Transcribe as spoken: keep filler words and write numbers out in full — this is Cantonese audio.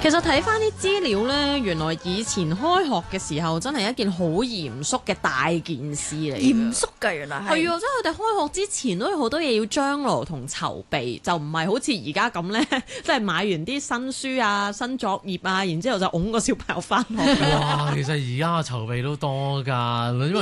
其實睇翻啲資料呢，原來以前開學嘅時候真係一件好嚴肅嘅大件事嚟。 嚴肅㗎，原來係。 係啊，即係佢哋開學之前都有好多嘢要張羅同籌備，就唔係好似而家咁呢，即係買完啲新書啊、新作業啊，然之後就擁個小朋友翻學。 哇！其實而家籌備都多㗎，因為